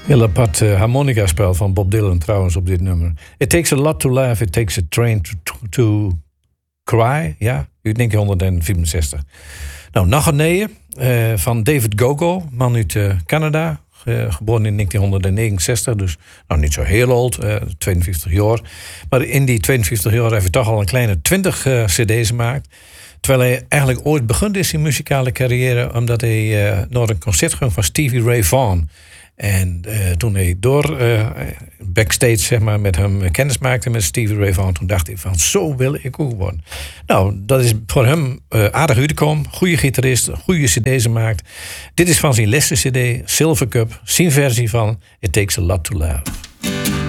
Heel apart harmonica-spel van Bob Dylan trouwens op dit nummer. It takes a lot to laugh, it takes a train to cry. Ja, uit 1964. Nou, nog een nee van David Gogo, man uit Canada. Geboren in 1969, dus nou niet zo heel oud, 52 jaar. Maar in die 52 jaar heeft hij toch al een kleine 20 cd's gemaakt. Terwijl hij eigenlijk ooit begon in zijn muzikale carrière, omdat hij naar een concert ging van Stevie Ray Vaughan. En toen hij backstage zeg maar, met hem kennis maakte met Stevie Ray Vaughan, toen dacht hij van zo wil ik ook worden. Nou, dat is voor hem aardig uitgekomen. Goede gitarist, goede cd's gemaakt. Dit is van zijn laatste cd, Silver Cup, zijn versie van It Takes a Lot to Laugh.